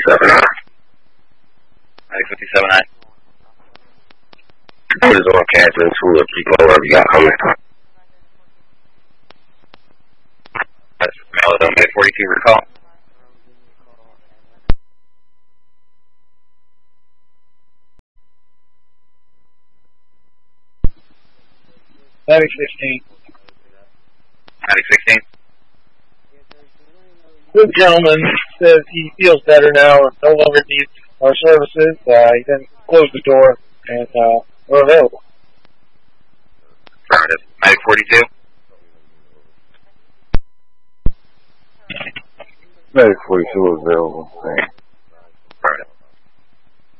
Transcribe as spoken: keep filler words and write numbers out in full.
fifty-seven nine. Medic fifty-seven nine. What is on Catherine School of People, wherever you got coming from? That's Maladon, Medic forty-two, recall. Medic sixteen. Medic sixteen. This gentleman says he feels better now and no longer needs our services. Uh, he then closed the door and uh, we're available. Affirmative. Medic forty-two. Medic forty-two is available. Thanks.